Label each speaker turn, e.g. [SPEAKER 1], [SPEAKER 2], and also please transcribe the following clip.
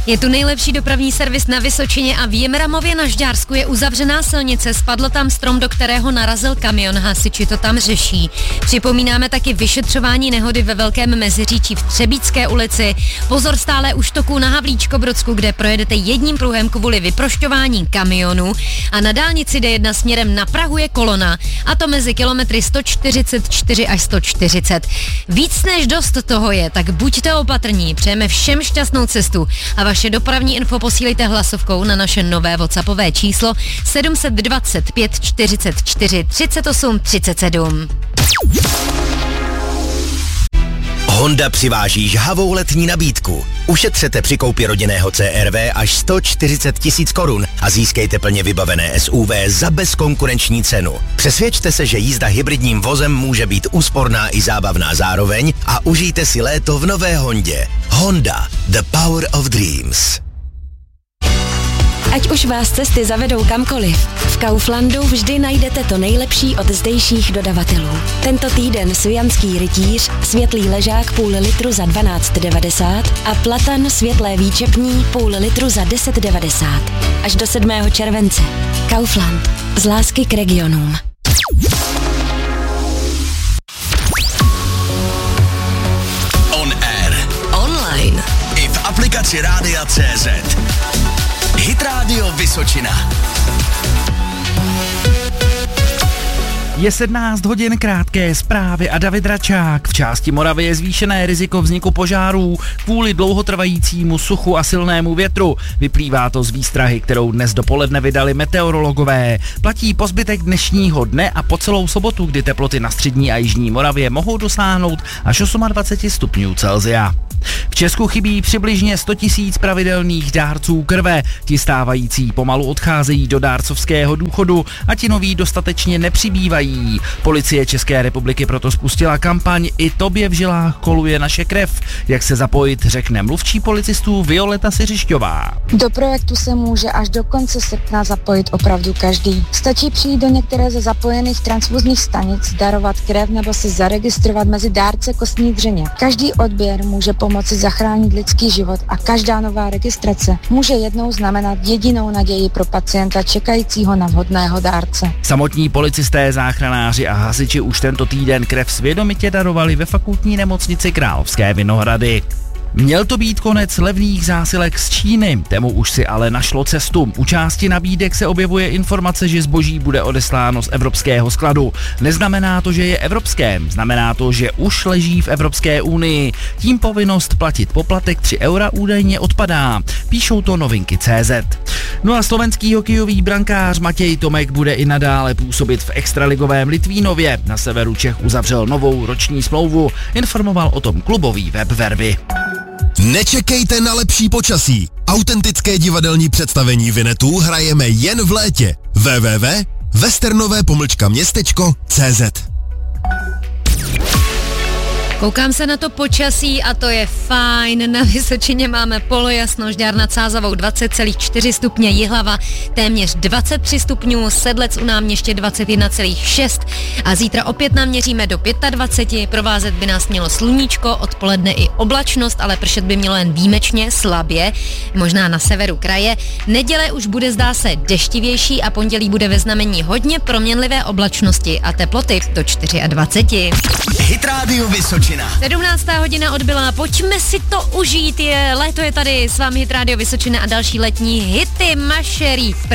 [SPEAKER 1] Je tu nejlepší dopravní servis na Vysočině a v Jimramově na Žďársku je uzavřená silnice, spadl tam strom, do kterého narazil kamion, hasiči to tam řeší. Připomínáme taky vyšetřování nehody ve Velkém Meziříčí v Třebíčské ulici. Pozor stále u štoků na Havlíčkobrodsku, kde projedete jedním pruhem kvůli vyprošťování kamionu a na dálnici D1 směrem na Prahu je kolona, a to mezi kilometry 144 až 140. Víc než dost toho je, tak buďte opatrní, přejeme všem šťastnou cestu a vaše dopravní info posílejte hlasovkou na naše nové WhatsAppové číslo 725 44 38 37.
[SPEAKER 2] Honda přiváží žhavou letní nabídku. Ušetřete při koupi rodinného CR-V až 140 000 korun a získejte plně vybavené SUV za bezkonkurenční cenu. Přesvědčte se, že jízda hybridním vozem může být úsporná i zábavná zároveň a užijte si léto v nové Hondě. Honda, the power of dreams.
[SPEAKER 3] Ať už vás cesty zavedou kamkoliv, v Kauflandu vždy najdete to nejlepší od zdejších dodavatelů. Tento týden svijanský rytíř, světlý ležák půl litru za 12,90 a platan světlé výčepní půl litru za 10,90. Až do 7. července. Kaufland. Z lásky k regionům.
[SPEAKER 2] On air.
[SPEAKER 3] Online.
[SPEAKER 2] I v aplikaci Rádia CZ. Hit Radio Vysočina.
[SPEAKER 4] Je 17 hodin, krátké zprávy a David Račák. V části Moravy je zvýšené riziko vzniku požárů kvůli dlouhotrvajícímu suchu a silnému větru. Vyplývá to z výstrahy, kterou dnes dopoledne vydali meteorologové. Platí po zbytek dnešního dne a po celou sobotu, kdy teploty na střední a jižní Moravě mohou dosáhnout až 28 stupňů Celsia. V Česku chybí přibližně 100 000 pravidelných dárců krve. Ti stávající pomalu odcházejí do dárcovského důchodu a ti noví dostatečně nepřibývají. Policie České republiky proto spustila kampaň I tobě v žilách koluje naše krev. Jak se zapojit, řekne mluvčí policistů Violeta Siřišťová.
[SPEAKER 5] Do projektu se může až do konce srpna zapojit opravdu každý. Stačí přijít do některé ze zapojených transfuzních stanic, darovat krev nebo se zaregistrovat mezi dárce kostní dřeně. Každý odběr může pomoci zachránit lidský život a každá nová registrace může jednou znamenat jedinou naději pro pacienta čekajícího na vhodného dárce.
[SPEAKER 4] Samotní policisté, záchranáři a hasiči už tento týden krev svědomitě darovali ve fakultní nemocnici Královské Vinohrady. Měl to být konec levných zásilek z Číny, tému už si ale našlo cestu. U části nabídek se objevuje informace, že zboží bude odesláno z evropského skladu. Neznamená to, že je evropské, znamená to, že už leží v Evropské unii. Tím povinnost platit poplatek 3 € údajně odpadá. Píšou to Novinky.cz. No a slovenský hokejový brankář Matěj Tomek bude i nadále působit v extraligovém Litvínově. Na severu Čech uzavřel novou roční smlouvu, informoval o tom klubový web Vervy.
[SPEAKER 6] Nečekejte na lepší počasí. Autentické divadelní představení Vinetů hrajeme jen v létě. www.westernové-městečko.cz.
[SPEAKER 1] Koukám se na to počasí a to je fajn. Na Vysočině máme polojasno, Žďár nad Sázavou 20,4 stupně, Jihlava téměř 23 stupňů, Sedlec u Náměště 21,6 a zítra opět naměříme do 25. Provázet by nás mělo sluníčko, odpoledne i oblačnost, ale pršet by mělo jen výjimečně, slabě, možná na severu kraje. Neděle už bude zdá se deštivější a pondělí bude ve znamení hodně proměnlivé oblačnosti a teploty do 24.
[SPEAKER 2] Hit Radio Vysočina.
[SPEAKER 1] 17. hodina odbyla, pojďme si to užít, léto je tady, s vámi Hit Radio Vysočina a další letní hity mašerí.